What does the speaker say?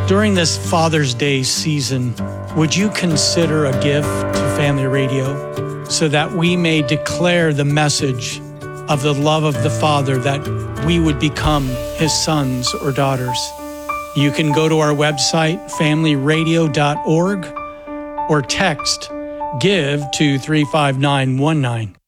During this Father's Day season, would you consider a gift to Family Radio so that we may declare the message of the love of the Father, that we would become His sons or daughters? You can go to our website, familyradio.org, or text GIVE to 35919.